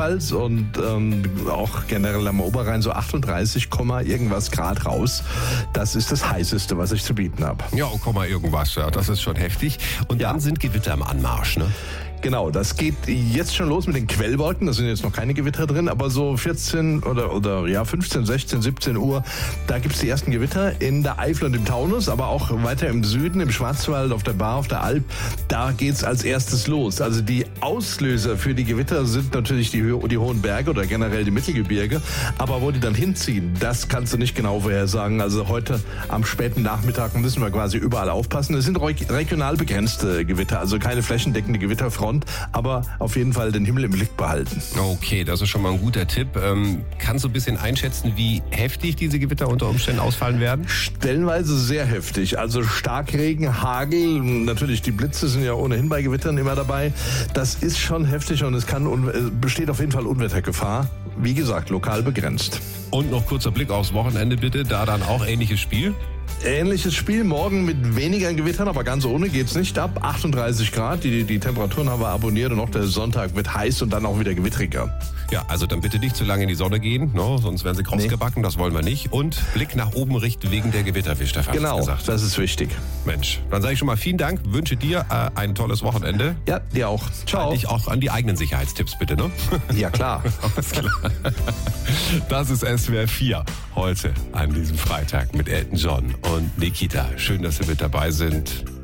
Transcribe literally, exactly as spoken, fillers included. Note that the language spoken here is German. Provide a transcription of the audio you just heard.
jedenfalls und ähm, auch generell am Oberrhein so achtunddreißig, irgendwas Grad raus. Das ist das Heißeste, was ich zu bieten habe. Ja, komm mal irgendwas, ja, das ist schon heftig. Und Ja. dann sind Gewitter im Anmarsch, ne? Genau, das geht jetzt schon los mit den Quellwolken. Da sind jetzt noch keine Gewitter drin, aber so vierzehn oder, oder ja, fünfzehn, sechzehn, siebzehn Uhr, da gibt's die ersten Gewitter in der Eifel und im Taunus, aber auch weiter im Süden, im Schwarzwald, auf der Baar, auf der Alp. Da geht's als erstes los. Also die Auslöser für die Gewitter sind natürlich die, Hö- die hohen Berge oder generell die Mittelgebirge. Aber wo die dann hinziehen, das kannst du nicht genau vorhersagen. Also heute am späten Nachmittag müssen wir quasi überall aufpassen. Es sind reg- regional begrenzte Gewitter, also keine flächendeckende Gewitterfront, aber auf jeden Fall den Himmel im Blick behalten. Okay, das ist schon mal ein guter Tipp. Ähm, kannst du ein bisschen einschätzen, wie heftig diese Gewitter unter Umständen ausfallen werden? Stellenweise sehr heftig. Also Starkregen, Hagel, natürlich die Blitze sind ja ohnehin bei Gewittern immer dabei. Das ist schon heftig und es kann un- äh, besteht auf jeden Fall Unwettergefahr. Wie gesagt, lokal begrenzt. Und noch kurzer Blick aufs Wochenende bitte, da dann auch ähnliches Spiel. Ähnliches Spiel, morgen mit weniger Gewittern, aber ganz ohne geht's nicht ab. achtunddreißig Grad, die, die Temperaturen haben wir abonniert und auch der Sonntag wird heiß und dann auch wieder gewittriger. Ja, also dann bitte nicht zu lange in die Sonne gehen, no, sonst werden sie krausgebacken, das wollen wir nicht. Und Blick nach oben richten wegen der Gewitter, wie Stefan Genau, gesagt. das ist wichtig. Mensch, dann sage ich schon mal vielen Dank, wünsche dir äh, ein tolles Wochenende. Ja, dir auch. Ciao. Dich auch an die eigenen Sicherheitstipps bitte, ne? Ja, klar. Alles klar. Das ist S W R vier heute an diesem Freitag mit Elton John und Nikita. Schön, dass Sie mit dabei sind.